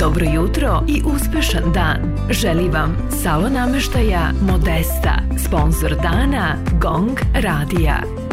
Dobro jutro i uspešan dan. Želi vam Salon nameštaja Modesta, sponzor dana GONG radija.